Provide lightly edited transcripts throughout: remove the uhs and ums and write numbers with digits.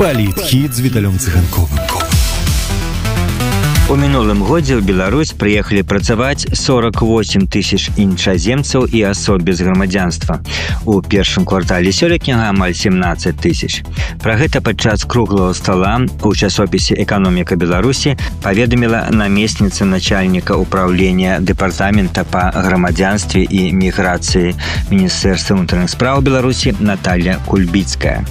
Палітхіт з Віталем Цыганковым. У мінулым годзе ў Беларусь прыехалі працаваць 48 тысяч іншаземцаў і асоб без грамадзянства. У першым квартале сёлетняга амаль 17 тысяч. Пра гэта падчас круглого стола у часопісе «Эканоміка Беларусі» паведаміла намесніца начальніка управлення дэпартамента па грамадзянстве і міграцыі Міністэрства ўнутраных спраў Беларусі Наталья Кульбіцкая.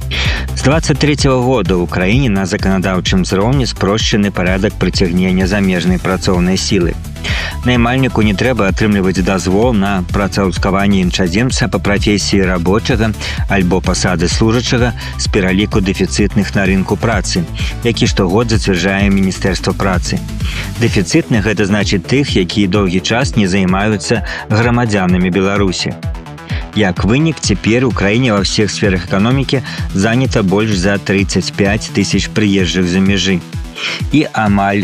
С 23 года ў краіне на заканадаўчым узроўні спрошчаны парадак прыцягнення замежнай працоўнай сілы. Наймальніку не трэба атрымліваць дазвол на працаўладкаванне іншаземца па прафесіі рабочага альбо пасады служачага з пераліку дэфіцытных на рынку працы, які штогод зацвярджае Міністэрства працы. Дэфіцытных – гэта значыць тых, якія доўгі час не займаюцца грамадзянамі Беларусі. Як вынік, цяпер у краіне ва ўсіх сферах эканомікі занята больш за 35 тысяч прыезджых за мяжы. І амаль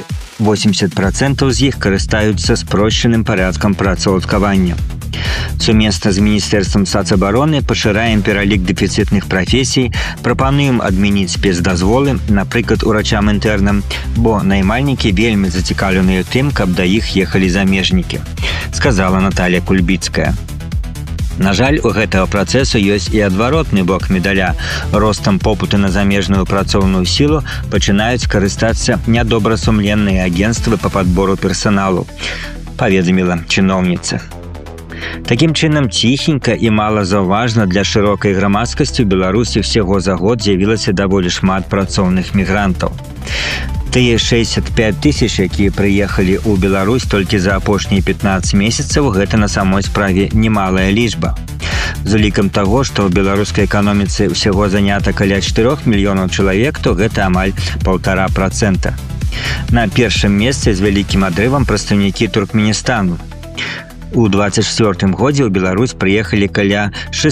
80% з іх карыстаюцца спрошчаным парадкам працаўладкавання. Сумесна з Міністэрствам сацабароны пашыраем пералік дэфіцытных прафесій, прапануем адмяніць спецдазволы, напрыклад, урачам-інтэрнам, бо наймальнікі вельмі зацікаўленыя тым, каб да іх ехалі замежнікі, сказала Наталья Кульбіцкая. На жаль, у гэтага працэсу ёсць і адваротны бок медаля. Ростам попыту на замежную працоўную сілу пачынаюць карыстацца нядобрасумленныя агенцтвы па падбору персаналу, паведаміла чыноўніца. Такім чынам, ціхенька і малазаўважна для шырокай грамадскасці ў Беларусі ўсяго за год з'явілася даволі шмат працоўных мігрантаў. Тыя 65 тысяч, якія прыехалі ў Беларусь толькі за апошнія 15 месяцаў, гэта на самой справе немалая лічба. З улікам таго, што ў беларускай эканоміцы ўсяго занята каля 4 мільёнаў чалавек, то гэта амаль 1,5%. На першым месцы з вялікім адрывам прадстаўнікі Туркменістану. У 24 годзе ў Беларусь прыехалі каля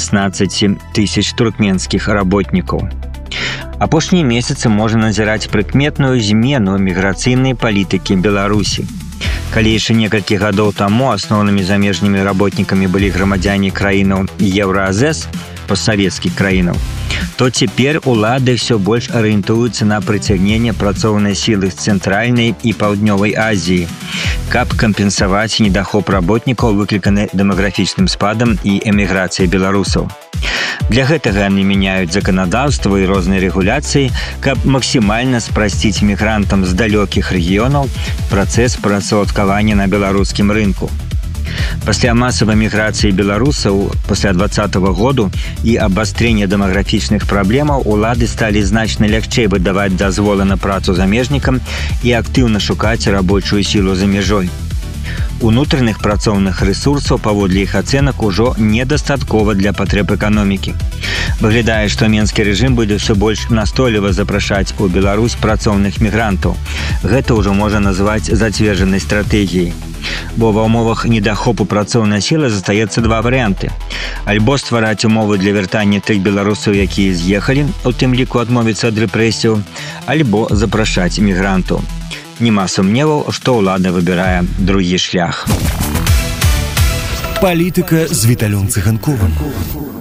16 тысяч туркменскіх работнікаў. Апошнія месяцы можна назіраць прыкметную змену міграцыйнай палітыкі Беларусі. Калі яшчэ некалькі гадоў таму асноўнымі замежнымі работнікамі былі грамадзяне краінаў Еўраазэс, постсавецкіх краінаў, то цяпер улады ўсё больш арыентуюцца на прыцягненне працоўнай сілы з цэнтральнай і паўднёвай Азіі, каб кампенсаваць недахоп работнікаў, выкліканы дэмаграфічным спадам і эміграцыяй беларусаў. Для гэтага яны мяняюць заканадаўства і розныя рэгуляцыі, каб максімальна спрасціць мігрантам з далёкіх рэгіёнаў працэс працаўладкавання на беларускім рынку. Пасля масавай міграцыі беларусаў пасля 2020 году і абвастрэння дэмаграфічных праблемаў улады сталі значна лягчэй выдаваць дазволы на працу замежнікам і актыўна шукаць рабочую сілу за мяжой. Унутраных працоўных рэсурсаў, паводле іх ацэнак, ужо недастаткова для патрэб эканомікі. Выглядае, што менскі рэжым будзе ўсё больш настойліва запрашаць у Беларусь працоўных мігрантаў. Гэта ўжо можна назваць зацверджанай стратэгіяй. Бо ва ўмовах недахопу працоўнай сілы застаецца два варыянты. Альбо ствараць умовы для вяртання тых беларусаў, якія з'ехалі, у тым ліку адмовіцца ад рэпрэсіяў, альбо запрашаць мігрантаў. Нема сумневаў, што ўлада выбірае другі шлях. Палітыка з Віталем Цыганковым.